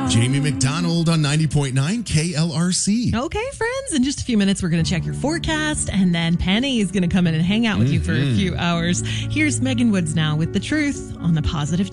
Jamie McDonald on 90.9 KLRC. Okay, friends, in just a few minutes, we're going to check your forecast, and then Penny is going to come in and hang out with you for a few hours. Here's Megan Woods now with the truth on the Positive